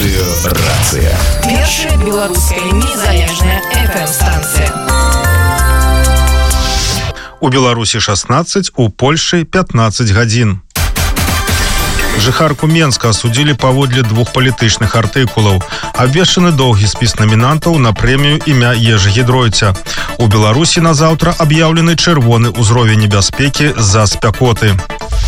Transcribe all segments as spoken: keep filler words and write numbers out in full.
Радыё Рацыя. Першая беларуская незалежная эф эм-станцыя. У Беларусі шестнадцать, у Польши пятнадцать гадзін. Жыхарку Менска асудзілі паводле двух палітычных артыкулаў. Абвешчаны доўгі спіс намінантаў на прэмію імя Ежы Гідройця. У Беларусі на заўтра аб'яўлены чырвоны ўзровень небяспекі з-за спякоты.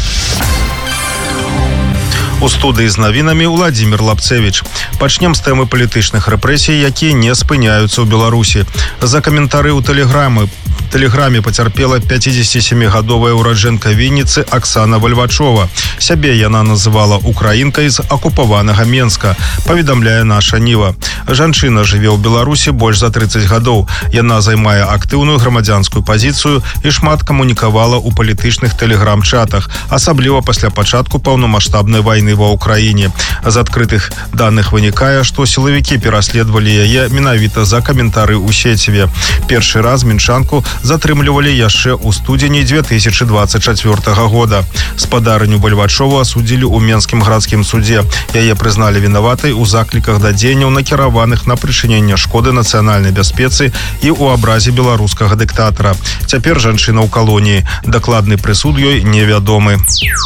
У студыі з навінамі Владзімір Лапцевіч. Пачнем з тэмы палітычных рэпрэсій, якія не спыняюцца ў Беларусі. За каментары ў тэлеграмы Тэлеграме пацярпела пяцідзесяцісямігадовая ураджэнка Вінніцы Аксана Вальвачова. Сябе яна называла украінкай з акупаванага Менска, паведамляе наша Ніва. Жанчына жыве ў Беларусі больш за трыццаць гадоў. Яна займае актыўную грамадзянскую пазіцыю і шмат камунікавала ў палітычных тэлеграм-чатах, асабліва пасля пачатку паўнамаштабнай вайны ва ўкраіне. З адкрытых даных вынікае, што сілавікі пераследавалі яе менавіта за каментары ў сеціве. Першы раз мінчанку затрымлівалі яшчэ ў студзені дзве тысячы дваццаць чацвёртага года. Спадарыню Вальвачову асудзілі ў Менскім гарадскім судзе. Яе прызналі вінаватай у закліках да дзеянняў, накіраваных на прычыненне шкоды нацыянальнай бяспецы і ў абразе беларускага дыктатара. Цяпер жанчына ў калоніі. Дакладны прысуд ёй невядомы.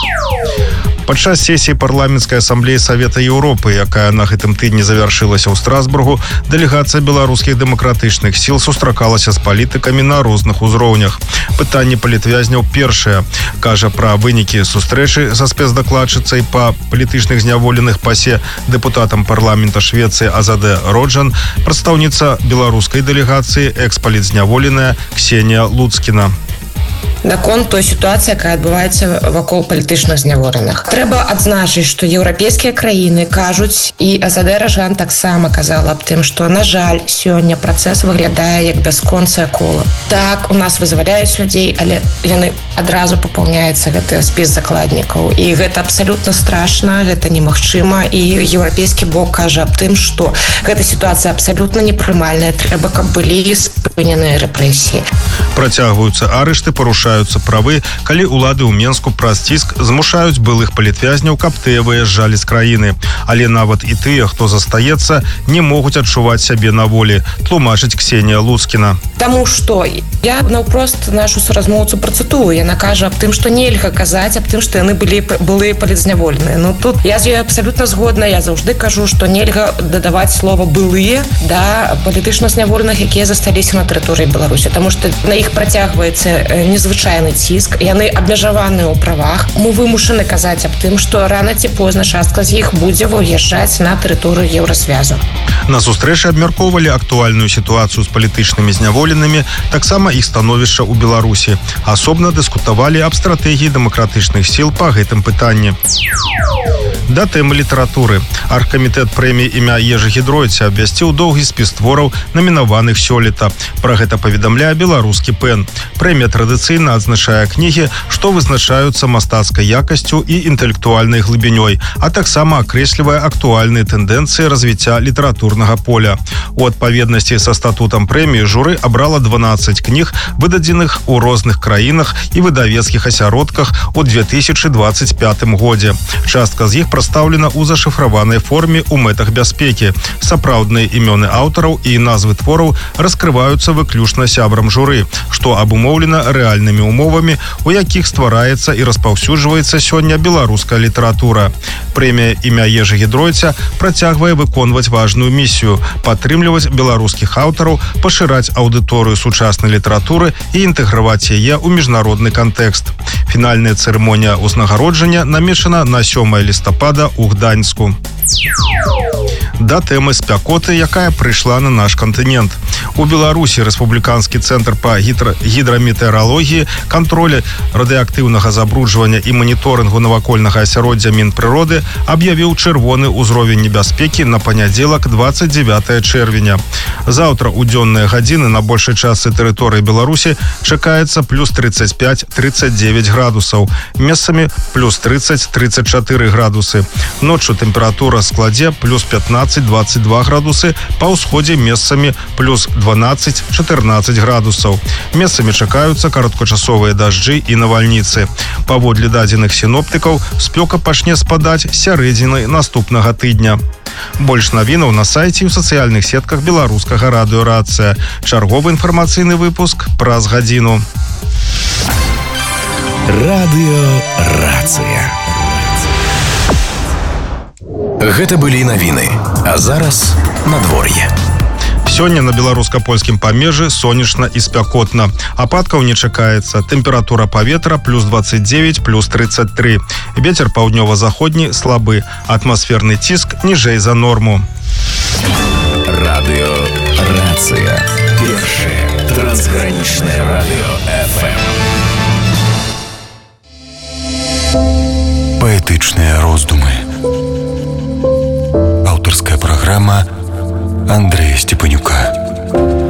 Падчас сесіі парламенцкай асамблеі Савета Еўропы, якая на гэтым тыдні завяршылася ў Страсбургу, дэлегацыя беларускіх дэмакратычных сіл сустракалася з палітыкамі на розных узроўнях. Пытанне палітвязняў першае. Кажа пра вынікі сустрэчы са спецдакладчыцай па палітычных зняволеных пасе дэпутатам парламента Швецыі Азаде Роджан, прадстаўніца беларускай дэлегацыі экс-палітзняволеная Ксенія Луцкіна. Наконт той сітуацыі, якая адбываецца вакол палітычных зняволеных. Трэба адзначыць, што еўрапейскія краіны кажуць, і Азаде Роджан таксама казала аб тым, што, на жаль, сёння працэс выглядае як бясконцае кола. Так, у нас вызваляюць людзей, але яны адразу папаўняецца гэты спіс закладнікаў. І гэта абсалютна страшна, гэта немагчыма, і еўрапейскі бок кажа аб тым, што гэта сітуацыя абсалютна непрымальная, трэба, каб былі спыненыя рэпрэсіі. Працягваюцца арышты, парушаюцца правы, калі ўлады ў Менску праз ціск змушаюць былых палітвязняў, каб тыя выязджалі з краіны. Але нават і тыя, хто застаецца, не могуць адчуваць сябе на волі, тлумачыць Ксенія Луцкіна. Таму што я наўпрост нашу суразмоўцу працытую. Яна кажа аб тым, што нельга казаць аб тым, што яны былі былыя палітзняволеныя. Ну тут я з ёй абсалютна згодна. Я заўжды кажу, што нельга дадаваць слова былыя да палітычна зняволеных, якія засталіся на тэрыторыі Беларусі, таму што на іх працягваецца незвычайны ціск, яны абмежаваныя ў правах. Мы вымушаны казаць аб тым, што рана ці позна частка з іх будзе выязджаць на тэрыторыю Еўрасвязу. На сустрэчы абмяркоўвалі актуальную сітуацыю з палітычнымі зняволенымі, таксама іх становішча ў Беларусі. Асобна дыскутавалі аб стратэгіі дэмакратычных сіл па гэтым пытанні. Да тэмы літаратуры. Аргкамітэт прэміі імя Ежы Гідройця абвясціў доўгі спіс твораў, намінаваных сёлета. Пра гэта паведамляе беларускі пэн. Прэмія традыцыйна адзначае кнігі, што вызначаюцца мастацкай якасцю і інтэлектуальнай глыбінёй, а таксама акрэслівае актуальныя тэндэнцыі развіцця літаратурнага поля. У адпаведнасці са статутам прэміі журы абрала дванаццаць кніг, выдадзеных у розных краінах і выдавецкіх асяродках у две тысячы дваццаць пятым годзе. Частка з іх прадстаўлена ў зашыфраванай форме ў мэтах бяспекі. Сапраўдныя імёны аўтараў і назвы твораў раскрываюцца выключна сябрам журы, што абумоўлена рэальнымі умовамі, у якіх ствараецца і распаўсюджваецца сёння беларуская літаратура. Прэмія імя Ежы Гідройця працягвае выконваць важную місію – падтрымліваць беларускіх аўтараў, пашыраць аўдыторыю сучаснай літаратуры і інтэграваць яе ў міжнародны кантэкст. Фінальная цырымонія ўзнагароджання намечана на сёмае лістапада ў Гданьску. Да тэмы спякоты, якая прыйшла на наш кантынент. У Беларусі рэспубліканскі цэнтр па гідра... гідраметэаралогіі, кантролі радыеактыўнага забруджвання і маніторынгу навакольнага асяроддзя Мінпрыроды аб'явіў чырвоны ўзровень небяспекі на панядзелак дваццаць дзевятага чэрвеня. Заўтра ў дзённыя гадзіны на большай частцы тэрыторыі Беларусі чакаецца плюс трыццаць пяць - трыццаць дзевяць градусаў, месцамі плюс трыццаць - трыццаць чатыры градусы. Ноччу тэмпература складзе плюс пятнаццаць - дваццаць два градусы, па ўсходзе месцамі плюс дванаццаць - чатырнаццаць градусаў. Месцамі чакаюцца кароткачасовыя дажджы і навальніцы. Паводле дадзеных сіноптыкаў, спёка пачне спадаць сярэдзінай наступнага тыдня. Больш навінаў на сайце і ў сацыяльных сетках беларускага радыё «Рацыя». Чарговы інфармацыйны выпуск праз гадзіну. Радыё «Рацыя». Гэта былі навіны, а зараз надвор'е. Сёння на беларуска-польскім памежжы сонечна і спякотна. Ападкаў не чакаецца. Тэмпература паветра плюс двадцать девять, плюс тридцать три. Вецер паўднёва-заходні слабы. Атмасферны ціск ніжэй за норму. Радыё «Рацыя». Першае трансгранічнае радыё эф эм. Паэтычныя роздумы. Аўтарская праграма Андрэя Степанюка.